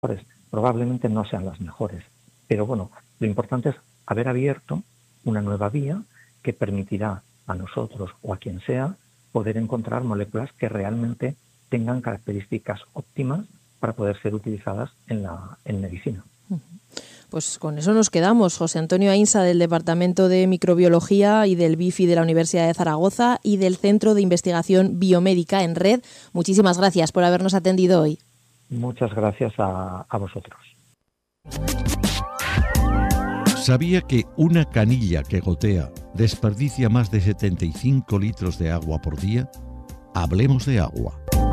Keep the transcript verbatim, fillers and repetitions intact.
probablemente no sean las mejores. Pero bueno, lo importante es haber abierto una nueva vía que permitirá a nosotros o a quien sea poder encontrar moléculas que realmente tengan características óptimas para poder ser utilizadas en la en medicina. Pues con eso nos quedamos. José Antonio Ainsa, del Departamento de Microbiología y del B I F I de la Universidad de Zaragoza y del Centro de Investigación Biomédica en Red. Muchísimas gracias por habernos atendido hoy. Muchas gracias a, a vosotros. ¿Sabía que una canilla que gotea desperdicia más de setenta y cinco litros de agua por día? Hablemos de agua.